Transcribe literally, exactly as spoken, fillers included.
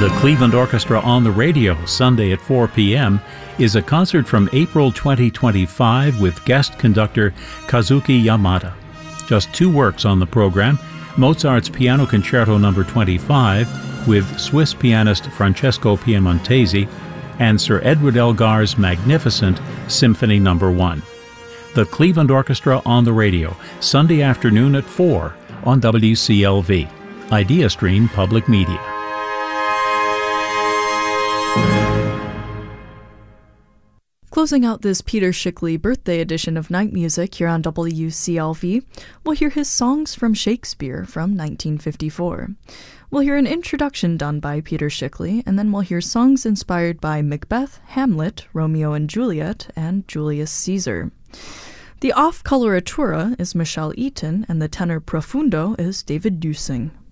The Cleveland Orchestra on the Radio, Sunday at four p.m., is a concert from April twenty twenty-five with guest conductor Kazuki Yamada. Just two works on the program: Mozart's Piano Concerto number twenty-five with Swiss pianist Francesco Piemontesi, and Sir Edward Elgar's magnificent Symphony number one. The Cleveland Orchestra on the Radio, Sunday afternoon at four on W C L V, IdeaStream Public Media. Closing out this Peter Schickly birthday edition of Night Music here on W C L V, we'll hear his Songs from Shakespeare from nineteen fifty-four. We'll hear an introduction done by Peter Schickly, and then we'll hear songs inspired by Macbeth, Hamlet, Romeo and Juliet, and Julius Caesar. The off-coloratura is Michelle Eaton, and the tenor profundo is David Dusing.